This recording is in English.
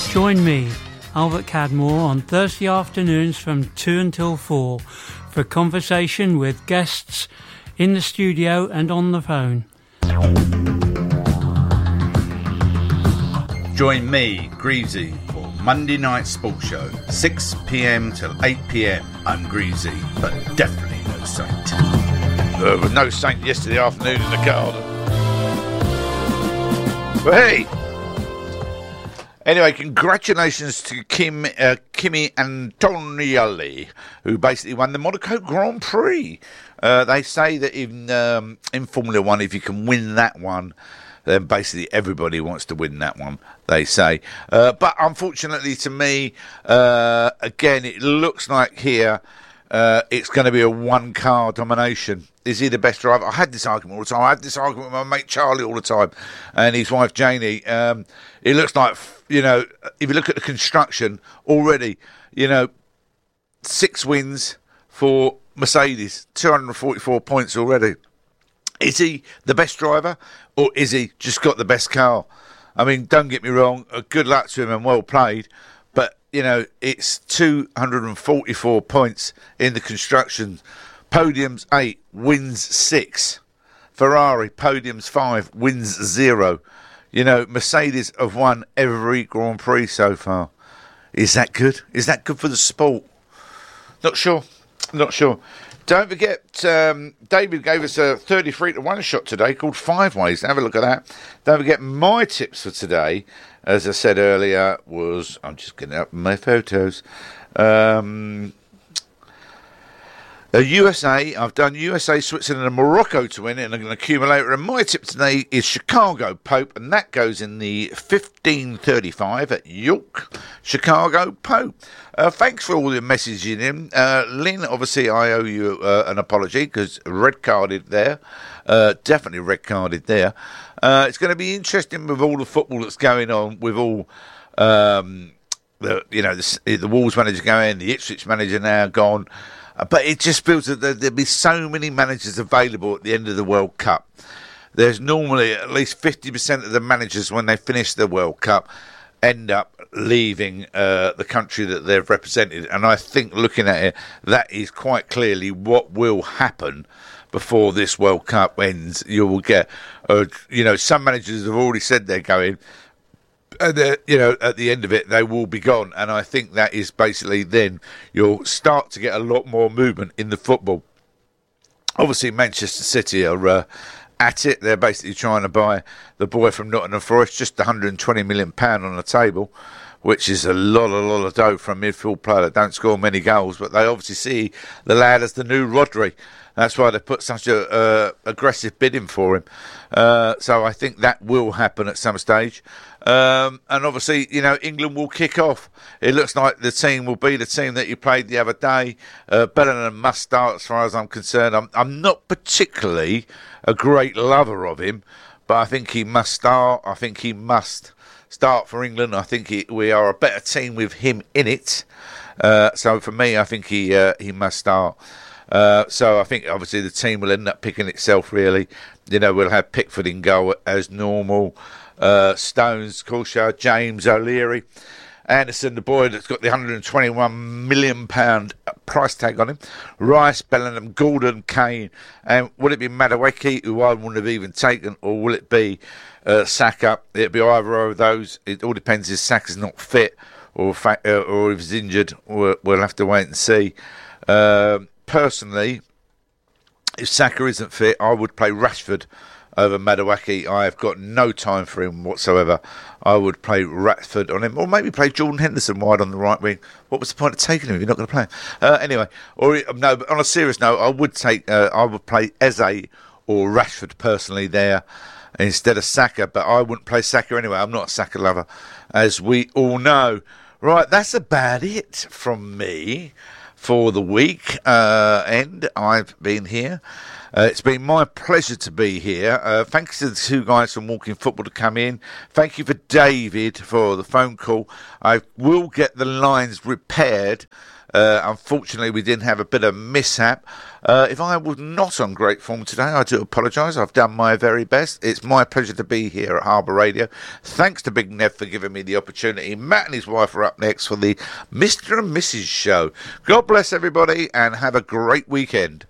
Join me, Albert Cadmore, on Thursday afternoons from 2 until 4 for a conversation with guests in the studio and on the phone. Join me, Greasy, for Monday Night Sports Show, 6 p.m. till 8 p.m. I'm Greasy, but definitely no saint. There was no saint yesterday afternoon in the garden. But hey! Anyway, congratulations to Kimi Antonelli, who basically won the Monaco Grand Prix. They say that in Formula One, if you can win that one, then basically everybody wants to win that one, they say. But unfortunately to me, again, it looks like here it's going to be a one-car domination. Is he the best driver? I had this argument all the time. I had this argument with my mate Charlie all the time and his wife Janie. It looks like, you know, if you look at the construction already, you know, 6 wins for Mercedes, 244 points already. Is he the best driver or is he just got the best car? I mean, don't get me wrong, good luck to him and well played, but, you know, it's 244 points in the construction. Podiums 8, wins 6. Ferrari, podiums 5, wins 0. You know, Mercedes have won every Grand Prix so far. Is that good? Is that good for the sport? Not sure. Don't forget, David gave us a 33-to-1 shot today called Five Ways. Have a look at that. Don't forget, my tips for today, as I said earlier, was... I'm just getting up my photos. USA, I've done USA, Switzerland and Morocco to win it and an accumulator. And my tip today is Chicago Pope, and that goes in the 1535 at York. Chicago Pope. Thanks for all the messaging in. Lynn, obviously I owe you an apology because red carded there. Definitely red carded there. It's going to be interesting with all the football that's going on, with all... the Wolves manager going, the Ipswich manager now gone. But it just feels that there'll be so many managers available at the end of the World Cup. There's normally at least 50% of the managers, when they finish the World Cup, end up leaving the country that they've represented. And I think, looking at it, that is quite clearly what will happen before this World Cup ends. You will get, some managers have already said they're going. And at the end of it, they will be gone. And I think that is basically then you'll start to get a lot more movement in the football. Obviously, Manchester City are at it. They're basically trying to buy the boy from Nottingham Forest, just £120 million on the table, which is a lot of dough for a midfield player that don't score many goals. But they obviously see the lad as the new Rodri. That's why they put such a aggressive bid in for him. So I think that will happen at some stage. And obviously, England will kick off. It looks like the team will be the team that you played the other day. Bellingham must start as far as I'm concerned. I'm not particularly a great lover of him, but I think he must start. I think he must start for England. I think we are a better team with him in it. So for me, I think he must start. So I think obviously the team will end up picking itself really. We'll have Pickford in goal as normal. Stones, Coulthard, James, O'Leary, Anderson, the boy that's got the £121 million price tag on him, Rice, Bellingham, Gordon, Kane, and will it be Madueke, who I wouldn't have even taken, or will it be Saka? It'll be either of those. It all depends if Saka's not fit or if he's injured. We'll have to wait and see. Personally, if Saka isn't fit, I would play Rashford over Madueke. I have got no time for him whatsoever. I would play Rashford on him, or maybe play Jordan Henderson wide on the right wing. What was the point of taking him if you're not going to play him? Anyway, but on a serious note, I would play Eze or Rashford personally there instead of Saka, but I wouldn't play Saka anyway. I'm not a Saka lover, as we all know. Right, that's about it from me for the week, and I've been here. It's been my pleasure to be here. Thanks to the two guys from Walking Football to come in. Thank you for David for the phone call. I will get the lines repaired Unfortunately, we didn't have a bit of mishap. If I was not on great form today, I do apologise. I've done my very best. It's my pleasure to be here at Harbour Radio. Thanks to Big Nev for giving me the opportunity. Matt and his wife are up next for the Mr. and Mrs. show. God bless everybody and have a great weekend.